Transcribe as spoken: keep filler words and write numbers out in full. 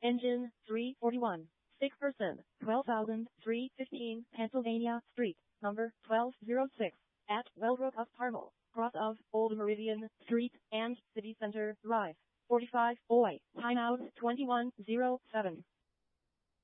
Engine three forty-one. Sick person, twelve thousand three hundred fifteen Pennsylvania Street, number twelve oh six, at Wellbrook of Carmel, cross of Old Meridian Street and City Center Drive, forty-five, Oi, timeout twenty-one oh seven.